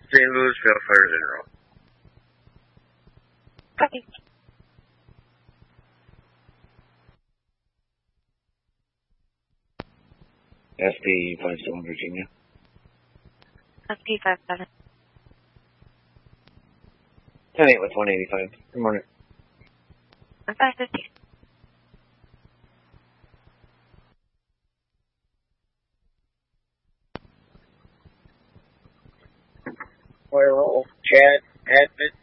St. Louisville Fire General. Copy. SP 57 Virginia. SP 57. 10-8 with 185. Good morning. 550. Fire roll. Chad, admin.